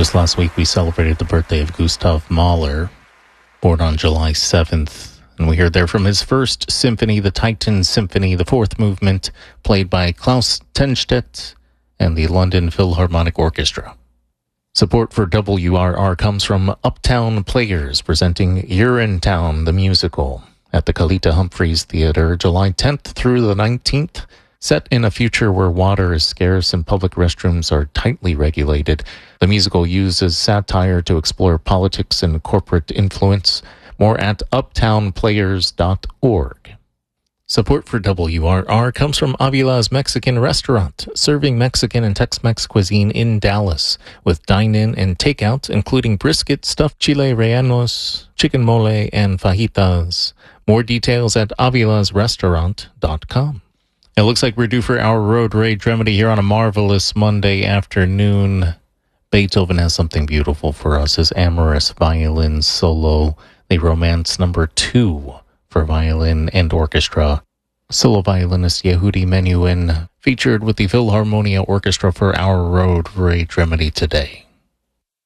Just last week we celebrated the birthday of Gustav Mahler, born on July 7th, and we heard there from his first symphony, the Titan Symphony, the fourth movement, played by Klaus Tennstedt and the London Philharmonic Orchestra. Support for WRR comes from Uptown Players, presenting Urinetown, the musical, at the Kalita Humphreys Theater, July 10th through the 19th. Set in a future where water is scarce and public restrooms are tightly regulated, the musical uses satire to explore politics and corporate influence. More at uptownplayers.org. Support for WRR comes from Avila's Mexican Restaurant, serving Mexican and Tex-Mex cuisine in Dallas, with dine-in and takeout, including brisket, stuffed chile rellenos, chicken mole, and fajitas. More details at avilasrestaurant.com. It looks like we're due for our Road Rage Remedy here on a marvelous Monday afternoon. Beethoven has something beautiful for us, his Amorous Violin Solo, the Romance number 2 for violin and orchestra. Solo violinist Yehudi Menuhin featured with the Philharmonia Orchestra for our Road Rage Remedy today.